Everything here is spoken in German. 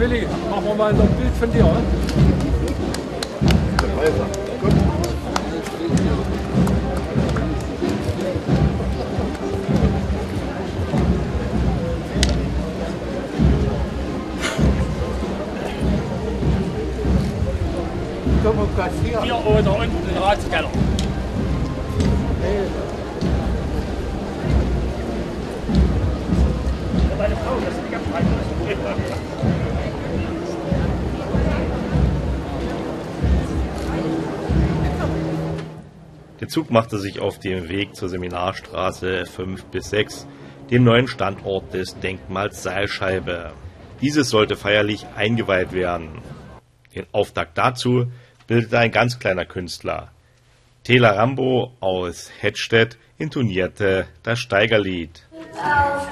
Willi, machen wir mal ein Bild von dir, oder? Gut. Hier oder unten im Ratskeller. Meine Frau, das ist ganz weit. Der Zug machte sich auf den Weg zur Seminarstraße 5 bis 6, dem neuen Standort des Denkmals Seilscheibe. Dieses sollte feierlich eingeweiht werden. Den Auftakt dazu bildete ein ganz kleiner Künstler. Tela Rambo aus Hettstedt intonierte das Steigerlied.